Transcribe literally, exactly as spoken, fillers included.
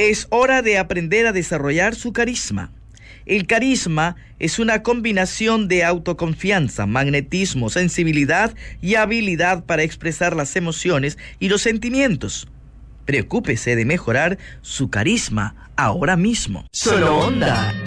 Es hora de aprender a desarrollar su carisma. El carisma es una combinación de autoconfianza, magnetismo, sensibilidad y habilidad para expresar las emociones y los sentimientos. Preocúpese de mejorar su carisma ahora mismo. Solo Onda.